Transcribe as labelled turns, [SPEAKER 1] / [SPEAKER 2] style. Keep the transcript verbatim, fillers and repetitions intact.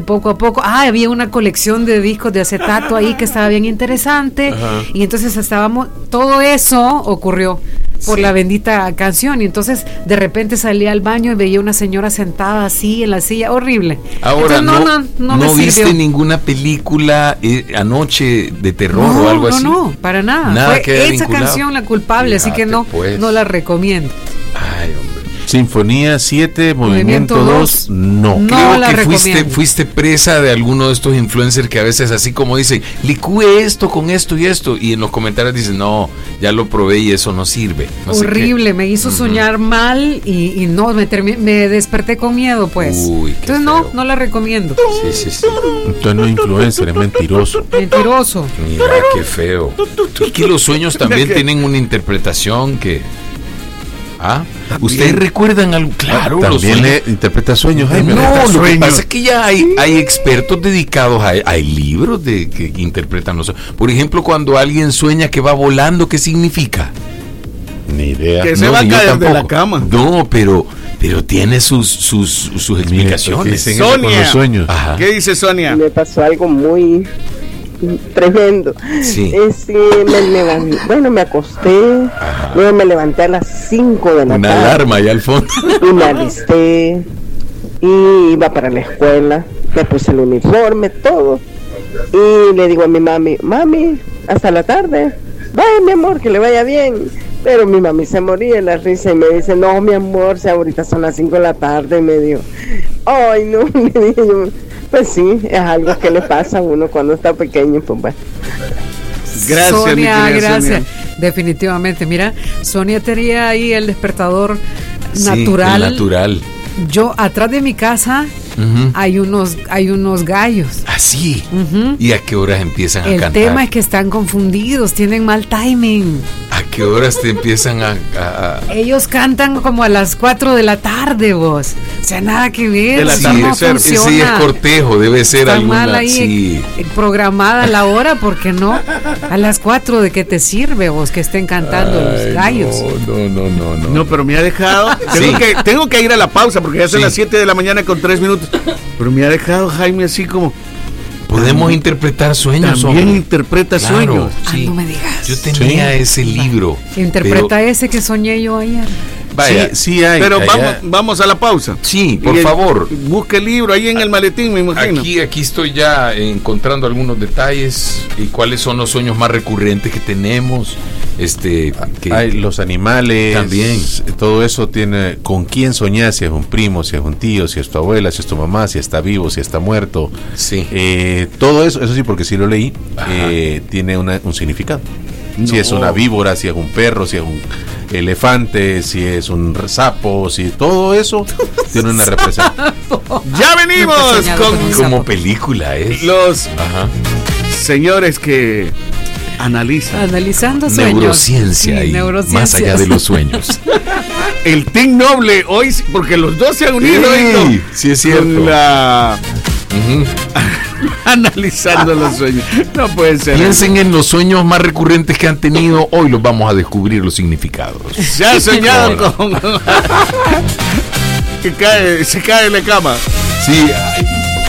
[SPEAKER 1] Poco a poco, ah, había una colección de discos de acetato ahí que estaba bien interesante. Ajá. Y entonces estábamos, todo eso ocurrió por sí. la bendita canción, y entonces de repente salía al baño y veía una señora sentada así en la silla, horrible.
[SPEAKER 2] Ahora, entonces, no, no, no, no, no viste ninguna película eh, anoche de terror no, o algo
[SPEAKER 1] no,
[SPEAKER 2] así.
[SPEAKER 1] No, no, para nada. nada Fue esa vinculado. Canción la culpable, Fíjate, así que no, pues. no la recomiendo.
[SPEAKER 2] Ay, hombre.
[SPEAKER 3] Sinfonía siete, Movimiento dos, no.
[SPEAKER 1] no
[SPEAKER 2] Creo
[SPEAKER 1] la
[SPEAKER 2] que fuiste, fuiste presa de alguno de estos influencers que a veces así como dicen, licúe esto con esto y esto, y en los comentarios dicen, no, ya lo probé y eso no sirve. No
[SPEAKER 1] Horrible, me hizo uh-huh. soñar mal y, y no, me, termi- me desperté con miedo, pues.
[SPEAKER 2] Uy,
[SPEAKER 1] Entonces feo. no, no la recomiendo.
[SPEAKER 2] Sí, sí, sí.
[SPEAKER 3] Entonces no es influencer, es mentiroso.
[SPEAKER 1] Mentiroso.
[SPEAKER 2] Mira, qué feo. Y que los sueños también tienen una interpretación que... ¿Ah? ¿Ustedes recuerdan algo? Claro,
[SPEAKER 3] también le interpreta sueños. Ay,
[SPEAKER 2] no,
[SPEAKER 3] lo
[SPEAKER 2] sueños.
[SPEAKER 3] que
[SPEAKER 2] pasa es que ya hay, hay expertos dedicados, a, hay libros de que interpretan los sueños. Por ejemplo, cuando alguien sueña que va volando, ¿qué significa?
[SPEAKER 3] Ni idea.
[SPEAKER 4] Que se
[SPEAKER 2] no,
[SPEAKER 4] va a caer de la cama.
[SPEAKER 2] No, pero, pero tiene sus, sus, sus explicaciones.
[SPEAKER 4] Mira, Sonia,
[SPEAKER 3] con los sueños.
[SPEAKER 4] ¿Qué dice Sonia?
[SPEAKER 5] Me pasó algo muy tremendo.
[SPEAKER 2] Sí.
[SPEAKER 5] Es que me levanté, bueno, me acosté, Ajá. luego me levanté a las cinco de la
[SPEAKER 2] Una
[SPEAKER 5] tarde.
[SPEAKER 2] Una alarma allá al fondo.
[SPEAKER 5] Y me alisté y iba para la escuela, me puse el uniforme, todo. Y le digo a mi mami, mami, hasta la tarde. Vaya, mi amor, que le vaya bien. Pero mi mami se moría de la risa y me dice, no, mi amor, si ahorita son las cinco de la tarde. Y me dijo, ay, no, le dije yo. Pues sí, es algo que le pasa a uno cuando está pequeño, pues bueno.
[SPEAKER 4] Gracias,
[SPEAKER 1] Sonia,
[SPEAKER 4] mi
[SPEAKER 1] gracias.
[SPEAKER 4] Sonia.
[SPEAKER 1] Definitivamente, mira, Sonia tenía ahí el despertador
[SPEAKER 2] sí,
[SPEAKER 1] natural.
[SPEAKER 2] El natural.
[SPEAKER 1] Yo, atrás de mi casa, uh-huh. hay unos hay unos gallos.
[SPEAKER 2] ¿Ah, sí?
[SPEAKER 1] Uh-huh.
[SPEAKER 2] ¿Y a qué horas empiezan
[SPEAKER 1] el
[SPEAKER 2] a cantar?
[SPEAKER 1] El tema es que están confundidos, tienen mal timing.
[SPEAKER 2] ¿A qué horas te empiezan a, a, a...
[SPEAKER 1] Ellos cantan como a las cuatro de la tarde, vos. O sea, nada que ver.
[SPEAKER 4] De la
[SPEAKER 1] sí,
[SPEAKER 4] tarde,
[SPEAKER 1] no
[SPEAKER 4] ser,
[SPEAKER 1] funciona.
[SPEAKER 2] Sí, es cortejo, debe ser
[SPEAKER 1] Está
[SPEAKER 2] alguna...
[SPEAKER 1] mal ahí
[SPEAKER 2] sí.
[SPEAKER 1] programada la hora, porque no. A las cuatro, ¿de qué te sirve, vos, que estén cantando Ay, los gallos?
[SPEAKER 2] No, no, no, no.
[SPEAKER 4] No, pero me ha dejado... Tengo, sí. que, tengo que ir a la pausa, porque ya son sí. las siete de la mañana con tres minutos. Pero me ha dejado Jaime así como...
[SPEAKER 2] Podemos también, interpretar sueños.
[SPEAKER 4] También hombre. interpreta claro, sueños.
[SPEAKER 1] Sí. Ah, no me digas.
[SPEAKER 2] Yo tenía sí. ese libro.
[SPEAKER 1] Interpreta pero... ese que soñé yo ayer.
[SPEAKER 2] Vaya,
[SPEAKER 3] sí, sí hay.
[SPEAKER 4] Pero
[SPEAKER 3] allá.
[SPEAKER 4] vamos, vamos a la pausa.
[SPEAKER 2] Sí, por
[SPEAKER 4] y
[SPEAKER 2] favor.
[SPEAKER 4] El, busque el libro ahí en el maletín, me imagino.
[SPEAKER 2] Aquí, aquí estoy ya encontrando algunos detalles y cuáles son los sueños más recurrentes que tenemos. Este, que
[SPEAKER 3] hay los animales.
[SPEAKER 2] También.
[SPEAKER 3] Todo eso tiene con quién soñar, si es un primo, si es un tío, si es tu abuela, si es tu mamá, si está vivo, si está muerto.
[SPEAKER 2] Sí.
[SPEAKER 3] Eh, todo eso, eso sí, porque sí lo leí, eh, tiene una, un significado. No. Si es una víbora, si es un perro, si es un elefante, si es un sapo, si todo eso tiene una representación.
[SPEAKER 4] Ya venimos con, con
[SPEAKER 2] como película es.
[SPEAKER 4] Los Ajá. señores que analizan.
[SPEAKER 1] Analizando sueños.
[SPEAKER 2] Neurociencia
[SPEAKER 1] sí,
[SPEAKER 2] y
[SPEAKER 1] neurociencia.
[SPEAKER 2] Más allá de los sueños.
[SPEAKER 4] El Team Noble hoy, porque los dos se han unido.
[SPEAKER 2] Sí,
[SPEAKER 4] hoy,
[SPEAKER 2] sí es cierto.
[SPEAKER 4] Con la... Uh-huh. Analizando los sueños. No puede ser.
[SPEAKER 2] Piensen en los sueños más recurrentes que han tenido. Hoy los vamos a descubrir los significados.
[SPEAKER 4] Se ha soñado con que cae, se cae en la cama.
[SPEAKER 2] Sí.